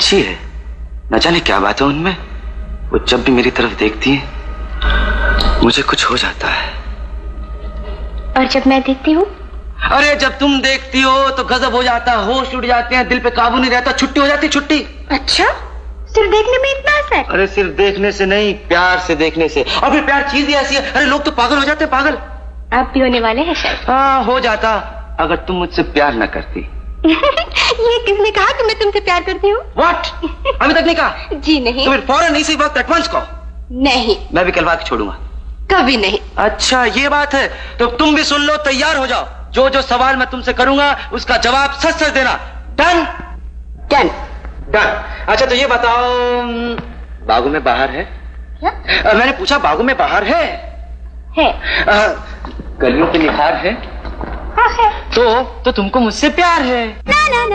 अच्छी है, न जाने क्या बात है उनमें। वो जब भी मेरी तरफ देखती है मुझे कुछ हो जाता है। और जब मैं देखती हूँ? अरे जब तुम देखती हो तो गजब हो जाता, होश उड़ जाते हैं, दिल पे काबू नहीं रहता, छुट्टी हो जाती, छुट्टी। अच्छा, सिर्फ देखने में इतना असर? अरे सिर्फ देखने से नहीं, प्यार से देखने से। और फिर प्यार चीज ही ऐसी है, अरे लोग तो पागल हो जाते हैं, पागल। आप भी होने वाले हैं शायद। हाँ, हो जाता अगर तुम मुझसे प्यार न करती। ये किसने कहा कि मैं तुमसे प्यार करती हूँ? What? अभी तक नहीं कहा? जी नहीं। तो फिर फौरन इसी वक्त एडवांस कहो। नहीं। मैं भी कलवा के छोड़ूंगा। कभी नहीं। अच्छा ये बात है, तो तुम भी सुन लो, तैयार हो जाओ। जो जो सवाल मैं तुमसे करूंगा उसका जवाब सच सच देना। डन? डन। डन। अच्छा तो ये बताओ, बागों में बाहर है? क्या? मैंने पूछा बागों में बाहर है? है। कलियों पे निखार है? हाँ है। तो तुमको मुझसे प्यार है? ना ना।